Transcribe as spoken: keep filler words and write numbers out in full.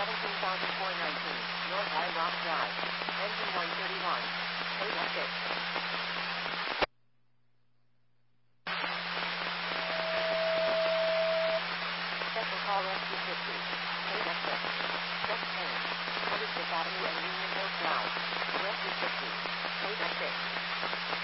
seventeen thousand four hundred nineteen, North High Rock Drive. Engine one thirty-one. Paid at six. Special call S two fifty. Paid at six. Check change. twenty-fifth Avenue and Union Hills Drive. S two fifty. Paid at six.